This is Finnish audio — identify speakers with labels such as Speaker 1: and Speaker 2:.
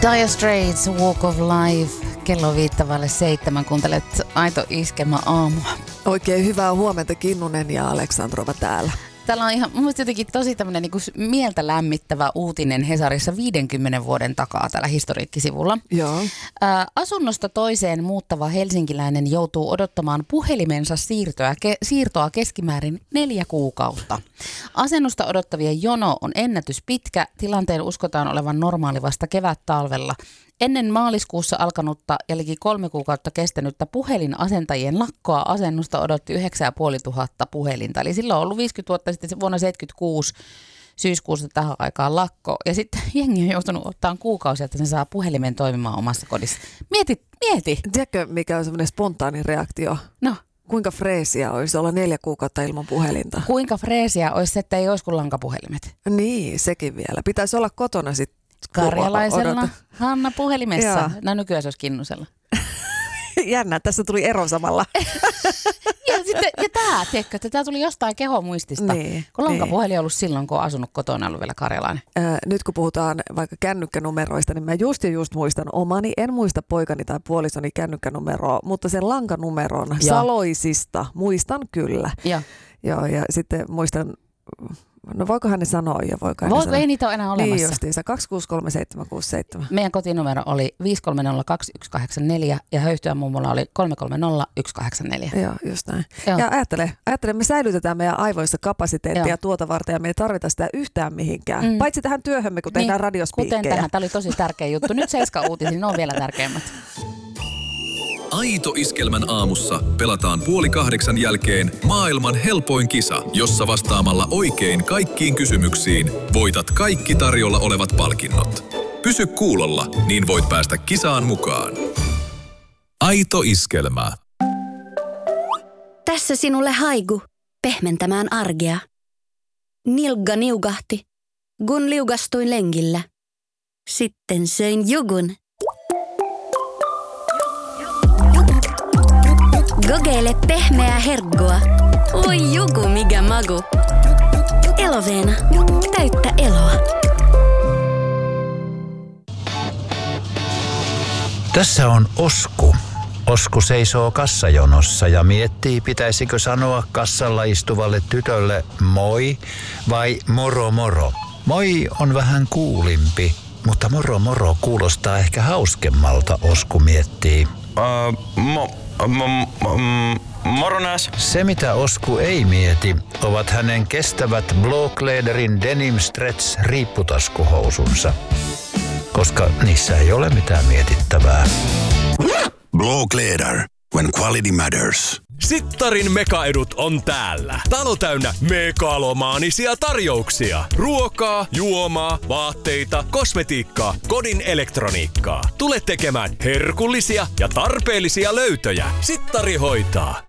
Speaker 1: Dire Straits, Walk of Life, kello 6:05, kuuntelet Aito Iskelmä aamua.
Speaker 2: Oikein hyvää huomenta, Kinnunen ja Aleksandrova täällä.
Speaker 1: Täällä on ihan mun mielestä jotenkin tosi tämmöinen niin kuin mieltä lämmittävä uutinen Hesarissa 50 vuoden takaa täällä historiikkisivulla.
Speaker 2: Joo.
Speaker 1: Asunnosta toiseen muuttava helsinkiläinen joutuu odottamaan puhelimensa siirtoa keskimäärin 4 kuukautta. Asennusta odottavien jono on ennätyspitkä. Tilanteen uskotaan olevan normaali vasta kevät-talvella. Ennen maaliskuussa alkanutta ja liki 3 kuukautta kestänyttä puhelinasentajien lakkoa asennusta odotti 9500 puhelinta. Eli silloin on ollut 50 vuotta sitten vuonna 1976 syyskuussa tähän aikaan lakko. Ja sitten jengi on joutunut ottaa kuukausia, että se saa puhelimen toimimaan omassa kodissa. Mieti.
Speaker 2: Tiedätkö, mikä on semmoinen spontaani reaktio?
Speaker 1: No.
Speaker 2: Kuinka freesiä olisi olla 4 kuukautta ilman puhelinta?
Speaker 1: Kuinka freesiä olisi se, että ei olisi kuin lankapuhelimet?
Speaker 2: Niin, sekin vielä. Pitäisi olla kotona sitten.
Speaker 1: Karjalaisella, Hanna puhelimessa. No nykyään se olisi Kinnusella.
Speaker 2: Jännä, tässä tuli ero samalla.
Speaker 1: ja tämä, tiedätkö, että tämä tuli jostain kehomuistista.
Speaker 2: Niin,
Speaker 1: kun lankapuhelin on ollut silloin, kun on asunut kotona, ollut vielä karjalainen.
Speaker 2: Nyt kun puhutaan vaikka kännykkänumeroista, niin mä just muistan omani. En muista poikani tai puolisoni kännykkänumeroa, mutta sen lankanumeron Saloisista muistan kyllä. Joo, ja sitten muistan. No voikohan ne sanoa jo?
Speaker 1: Voiko, ei niitä ole enää olemassa.
Speaker 2: Niin justiinsa, 2643767.
Speaker 1: Meidän kotinumero oli 5302184 ja Höyhtyä mummola oli 3302184.
Speaker 2: Joo, just näin. Joo. Ja ajattele, me säilytetään meidän aivoissa kapasiteettia tuota varten ja me ei tarvita sitä yhtään mihinkään. Paitsi tähän työhömme, kun tehdään radiospiikkejä.
Speaker 1: Kuten tähän, tämä oli tosi tärkeä juttu. Nyt 7 uutisia, ne on vielä tärkeimmät.
Speaker 3: Aito Iskelmän aamussa pelataan 7:30 jälkeen maailman helpoin kisa, jossa vastaamalla oikein kaikkiin kysymyksiin voitat kaikki tarjolla olevat palkinnot. Pysy kuulolla, niin voit päästä kisaan mukaan. Aito Iskelmä.
Speaker 4: Tässä sinulle haiku, pehmentämään arkea. Nilgga niugahti, kun liugastuin lenkillä. Sitten söin jugun. Kokeile pehmeää herkkua. Voi juku, mikä magu. Eloveena. Täyttä eloa.
Speaker 5: Tässä on Osku. Osku seisoo kassajonossa ja miettii, pitäisikö sanoa kassalla istuvalle tytölle moi vai moro moro. Moi on vähän kuulimpi, mutta moro moro kuulostaa ehkä hauskemmalta, Osku miettii.
Speaker 6: Moronas.
Speaker 5: Se, mitä Osku ei mieti, ovat hänen kestävät Blåkläderin Denim Stretch riipputaskuhousunsa, koska niissä ei ole mitään mietittävää.
Speaker 7: Blåkläder, when quality matters.
Speaker 8: Sittarin mekaedut on täällä. Talo täynnä megalomaanisia tarjouksia. Ruokaa, juomaa, vaatteita, kosmetiikkaa, kodin elektroniikkaa. Tule tekemään herkullisia ja tarpeellisia löytöjä. Sittari hoitaa.